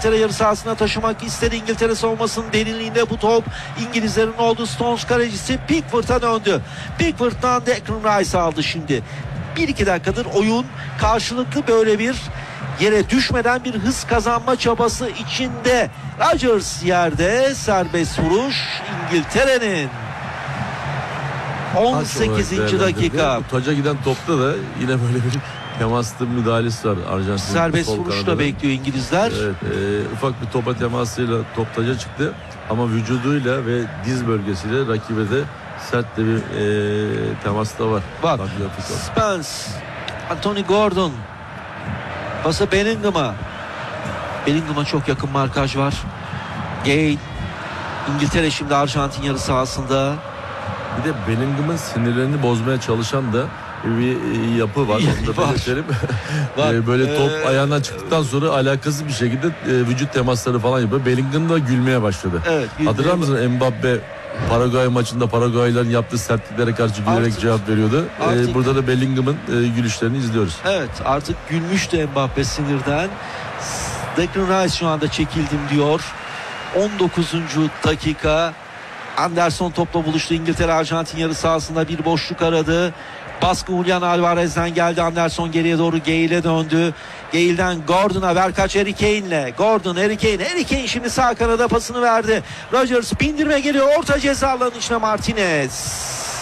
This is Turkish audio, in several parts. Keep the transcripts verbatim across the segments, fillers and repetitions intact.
İngiltere yarı sahasına taşımak istedi. İngiltere savunmasının derinliğinde bu top İngilizlerin oldu. Stones kalecisi Pickford'a döndü. Pickford'dan Declan Rice aldı şimdi. bir iki dakikadır oyun karşılıklı böyle bir yere düşmeden bir hız kazanma çabası içinde. Rodgers yerde, serbest vuruş İngiltere'nin. on sekizinci dakika. Taca giden topta da yine böyle bir temaslı müdahalesi var Arjantin. Serbest vuruşla bekliyor İngilizler. Evet, e, ufak bir topa temasıyla top taca çıktı ama vücuduyla ve diz bölgesiyle rakibe de sert de bir e, temas da var. Bak, Spence, Anthony Gordon, pası Bellingham'a. Bellingham'a çok yakın markaj var. Gay, İngiltere şimdi Arjantin yarı sahasında. Bir de Bellingham'ın sinirlerini bozmaya çalışan da bir yapı var. Onu da belirtelim. Böyle top ee, ayağından çıktıktan sonra alakasız bir şekilde vücut temasları falan yapıyor. Bellingham da gülmeye başladı. Evet, hatırlar mısın Mbappe Paraguay maçında Paraguaylıların yaptığı sertliklere karşı gülerek artık, cevap veriyordu. Artık, Burada da Bellingham'ın gülüşlerini izliyoruz. Evet, artık gülmüştü Mbappe sinirden. Declan Rice şu anda çekildim diyor. on dokuzuncu dakika. Anderson topla buluştu. İngiltere Arjantin yarı sahasında bir boşluk aradı. Baskı Julian Alvarez'den geldi. Anderson geriye doğru Gale'e döndü. Gale'den Gordon'a, Verkaç Harry Kane'le. Gordon, Harry Kane. Harry Kane şimdi sağ kanada pasını verdi. Rodgers bindirme geliyor. Orta ceza alanının içine Martinez.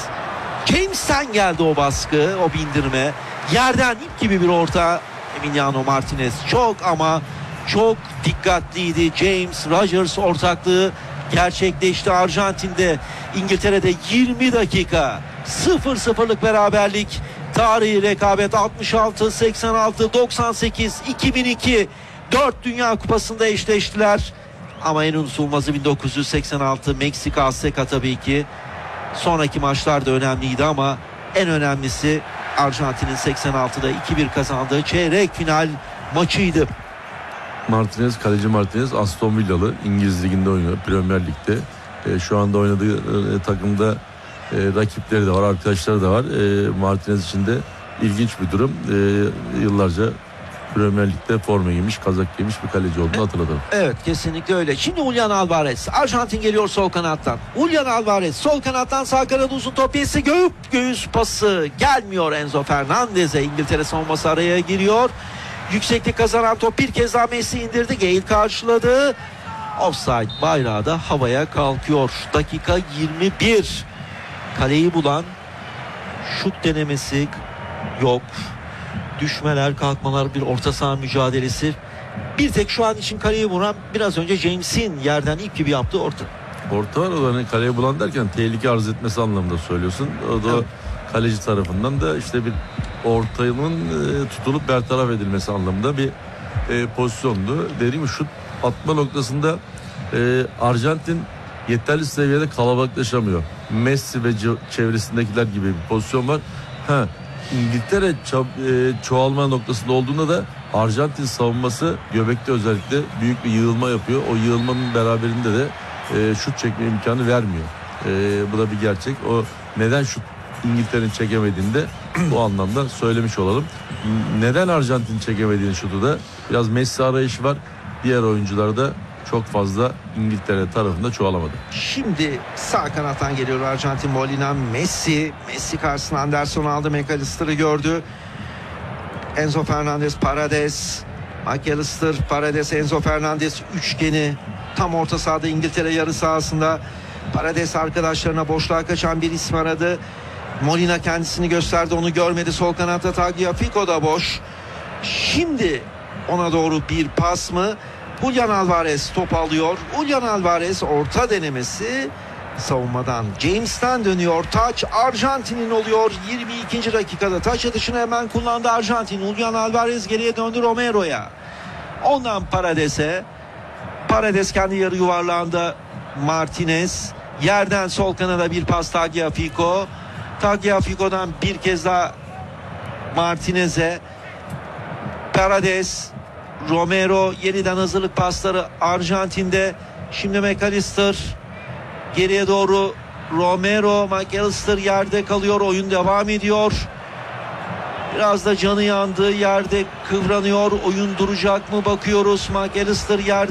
James'ten geldi o baskı, o bindirme. Yerden ip gibi bir orta. Emiliano Martinez çok ama çok dikkatliydi. James Rodgers ortaklığı gerçekleşti. Arjantin'de İngiltere'de yirmi dakika sıfır sıfırlık beraberlik. Tarihi rekabet altmış altı, seksen altı, doksan sekiz, iki bin iki dört Dünya Kupası'nda eşleştiler. Ama en unutulmazı bin dokuz yüz seksen altı Meksika Azteca tabii ki. Sonraki maçlar da önemliydi ama en önemlisi Arjantin'in seksen altıda iki bir kazandığı çeyrek final maçıydı. Martinez, kaleci Martinez Aston Villalı, İngiliz Ligi'nde oynuyor, Premier Lig'de. E, şu anda oynadığı e, takımda e, rakipleri de var, arkadaşları da var. E, Martinez için de ilginç bir durum. E, yıllarca Premier Lig'de forma giymiş, kazak giymiş bir kaleci olduğunu hatırlatalım. Evet, kesinlikle öyle. Şimdi Julian Alvarez. Arjantin geliyor sol kanattan. Julian Alvarez sol kanattan sağ kanada uzun top piyesi. Göğüp göğüs pası gelmiyor Enzo Fernandez'e. İngiltere savunması araya giriyor. Yükseklik kazanan top bir kez daha Messi indirdi. Gale karşıladı. Offside bayrağı da havaya kalkıyor. Dakika yirmi bir. Kaleyi bulan şut denemesi yok. Düşmeler, kalkmalar, bir orta saha mücadelesi. Bir tek şu an için kaleyi vuran biraz önce James'in yerden ip gibi yaptığı orta. Orta var, o da hani kaleyi bulan derken tehlike arz etmesi anlamında söylüyorsun. O da evet, kaleci tarafından da işte bir ortayının e, tutulup bertaraf edilmesi anlamında bir e, pozisyondu. Dediğim şut atma noktasında e, Arjantin yeterli seviyede kalabalıklaşamıyor. Messi ve co- çevresindekiler gibi bir pozisyon var. Ha, İngiltere ço- e, çoğalma noktasında olduğunda da Arjantin savunması göbekte özellikle büyük bir yığılma yapıyor. O yığılmanın beraberinde de e, şut çekme imkanı vermiyor. E, bu da bir gerçek. O neden şut İngiltere'nin çekemediğini de bu anlamda söylemiş olalım. Neden Arjantin çekemediğini şutu da biraz Messi arayışı var. Diğer oyuncular da çok fazla İngiltere tarafında çoğalamadı. Şimdi sağ kanattan geliyor Arjantin. Molina, Messi. Messi karşısına Anderson aldı. McAllister'ı gördü. Enzo Fernandez, Paredes. McAllister, Paredes, Enzo Fernandez üçgeni. Tam orta sahada İngiltere yarı sahasında. Paredes arkadaşlarına boşluğa kaçan bir isim aradı. Molina kendisini gösterdi, onu görmedi. Sol kanatta Tagliafico da boş. Şimdi ona doğru bir pas mı? Julian Alvarez top alıyor. Julian Alvarez orta denemesi savunmadan James'ten dönüyor. Taç Arjantin'in oluyor. yirmi ikinci dakikada taç atışını hemen kullandı Arjantin. Julian Alvarez geriye döndü Romero'ya. Ondan Paredes'e. Paredes kendi yarı yuvarlağında Martinez. Yerden sol kanada bir pas Tagliafico. Tagliafico'dan bir kez daha Martinez'e. Paredes, Romero, yeniden hazırlık pasları Arjantin'de. Şimdi McAllister geriye doğru, Romero, McAllister yerde kalıyor. Oyun devam ediyor. Biraz da canı yandığı yerde kıvranıyor. Oyun duracak mı bakıyoruz. McAllister yerde.